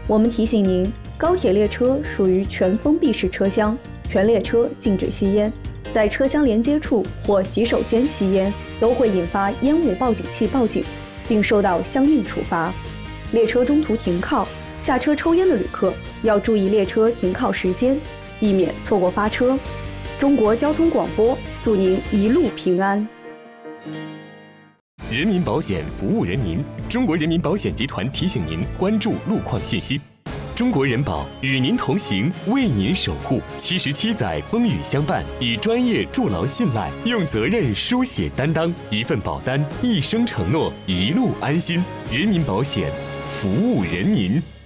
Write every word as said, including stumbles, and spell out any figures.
我们提醒您，高铁列车属于全封闭式车厢，全列车禁止吸烟。在车厢连接处或洗手间吸烟，都会引发烟雾报警器报警，并受到相应处罚。列车中途停靠，下车抽烟的旅客要注意列车停靠时间，避免错过发车。中国交通广播祝您一路平安。 人民保险服务人民，中国人民保险集团提醒您关注路况信息。中国人保与您同行，为您守护。七十七载风雨相伴，以专业筑牢信赖，用责任书写担当。一份保单，一生承诺，一路安心。人民保险，服务人民。